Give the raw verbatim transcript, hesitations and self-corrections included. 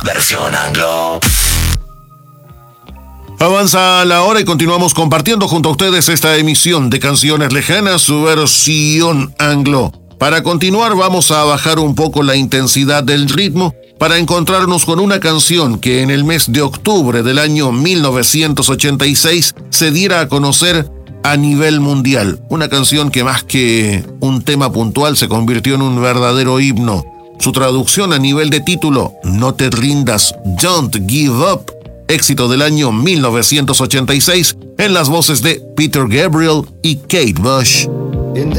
versión anglo. Avanza la hora y continuamos compartiendo junto a ustedes esta emisión de Canciones Lejanas, su versión anglo. Para continuar vamos a bajar un poco la intensidad del ritmo para encontrarnos con una canción que en el mes de octubre del año mil novecientos ochenta y seis se diera a conocer a nivel mundial. Una canción que más que un tema puntual se convirtió en un verdadero himno. Su traducción a nivel de título, No te rindas, Don't Give Up, éxito del año mil novecientos ochenta y seis en las voces de Peter Gabriel y Kate Bush.